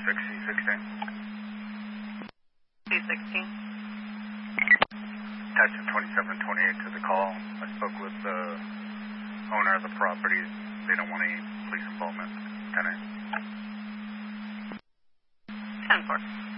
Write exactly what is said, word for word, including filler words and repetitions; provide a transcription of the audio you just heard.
six C sixteen. C sixteen. Attachment twenty-seven twenty-eight to the call. I spoke with the owner of the property. They don't want any police involvement. ten A. ten four.